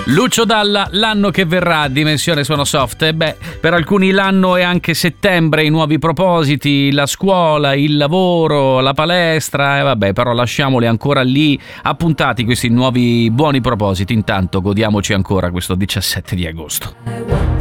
Lucio Dalla, l'anno che verrà, Dimensione Suono Soft. Per alcuni l'anno è anche settembre, i nuovi propositi, la scuola, il lavoro, la palestra, però lasciamoli ancora lì appuntati questi nuovi buoni propositi. Intanto godiamoci ancora questo 17 di agosto.